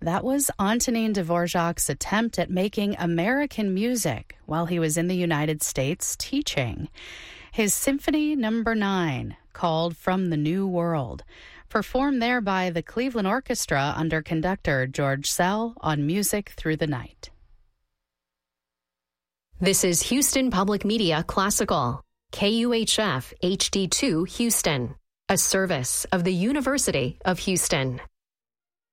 That was Antonin Dvorak's attempt at making American music while he was in the United States teaching. His Symphony No. 9, called From the New World, performed there by the Cleveland Orchestra under conductor George Szell on Music Through the Night. This is Houston Public Media Classical, KUHF HD2 Houston, a service of the University of Houston.